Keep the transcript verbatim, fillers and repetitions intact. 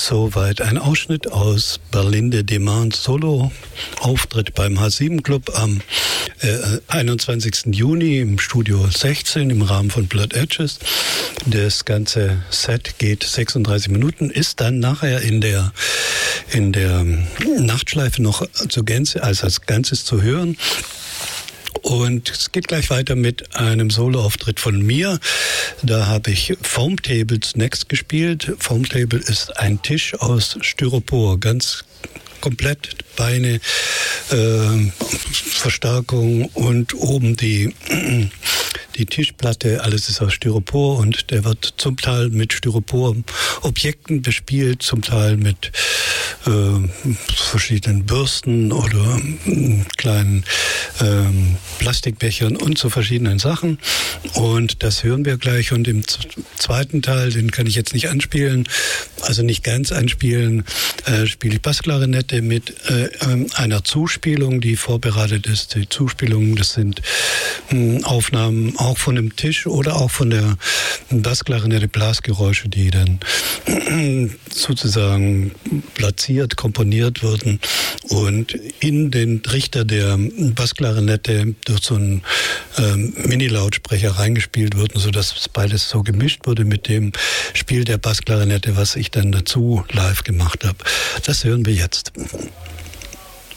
Soweit ein Ausschnitt aus Berlinde Demands Solo-Auftritt beim H sieben Club am äh, einundzwanzigsten Juni im Studio sechzehn im Rahmen von Blood Edges. Das ganze Set geht sechsunddreißig Minuten, ist dann nachher in der, in der Nachtschleife noch zur Gänze, also als Ganzes zu hören. Und es geht gleich weiter mit einem Soloauftritt von mir. Da habe ich Foam Table Next gespielt. Foam Table ist ein Tisch aus Styropor, ganz komplett, Beine, äh, Verstärkung und oben die, die Tischplatte, alles ist aus Styropor und der wird zum Teil mit Styropor-Objekten bespielt, zum Teil mit äh, verschiedenen Bürsten oder äh, kleinen äh, Plastikbechern und so verschiedenen Sachen. Und das hören wir gleich. Und im z- zweiten Teil, den kann ich jetzt nicht anspielen, also nicht ganz anspielen, äh, spiele ich Bassklarinette mit äh, einer Zuspielung, die vorbereitet ist. Die Zuspielungen, das sind äh, Aufnahmen auch von dem Tisch oder auch von der Bassklarinette, Blasgeräusche, die dann äh, sozusagen platziert, komponiert wurden und in den Trichter der Bassklarinette durch so einen äh, Mini-Lautsprecher reingespielt wurden, sodass beides so gemischt wurde mit dem Spiel der Bassklarinette, was ich dann dazu live gemacht habe. Das hören wir jetzt.